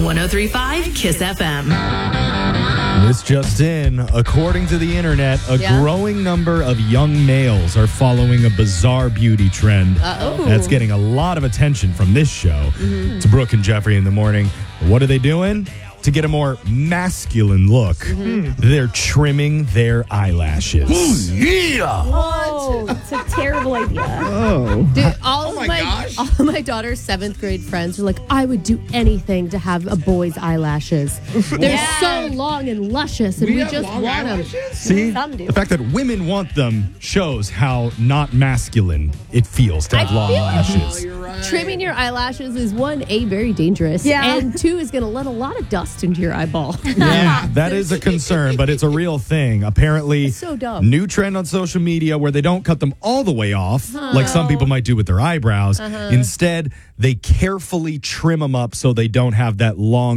103.5 Kiss FM. This just in, according to the internet, a growing number of young males are following a bizarre beauty trend that's getting a lot of attention from this show. It's Brooke and Jeffrey in the morning. What are they doing? To get a more masculine look, they're trimming their eyelashes. Oh, it's a terrible idea. Dude, all of my daughter's 7th grade friends are like, I would do anything to have a boy's eyelashes. They're so long and luscious, and we just want them. See, Some do. the fact that women want them shows how not masculine it feels to have long feel like lashes. Trimming your eyelashes is, 1, A, very dangerous, and 2, is going to let a lot of dust into your eyeball. Yeah, that is a concern, but it's a real thing. Apparently, It's so dumb. new trend on social media where they don't cut them all the way off, like some people might do with their eyebrows. Instead, they carefully trim them up so they don't have that long